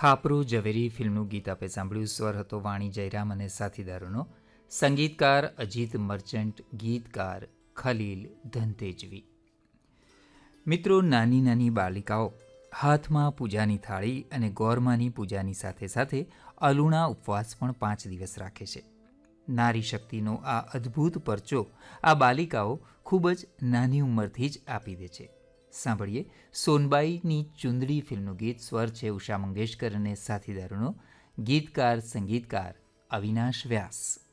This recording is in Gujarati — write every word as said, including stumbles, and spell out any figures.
ખાપરો ઝવેરી ફિલ્મનું ગીત આપે સાંભળ્યું. સ્વર હતો વાણી જયરામ અને સાથીદારોનો. સંગીતકાર અજીત મર્ચન્ટ, ગીતકાર ખલીલ ધનતેજવી. મિત્રો, નાની નાની બાલિકાઓ હાથમાં પૂજાની થાળી અને ગોરમાની પૂજાની સાથે સાથે અલુણા ઉપવાસ પણ પાંચ દિવસ રાખે છે. નારી શક્તિનો આ અદ્ભુત પરચો આ બાલિકાઓ ખૂબ જ નાની ઉંમરથી જ આપી દે છે. સાંભળીએ સોનબાઈની ચુંદડી ફિલ્મનું ગીત. સ્વર છે ઉષા મંગેશકર અને સાથીદારોનો. ગીતકાર સંગીતકાર અવિનાશ વ્યાસ.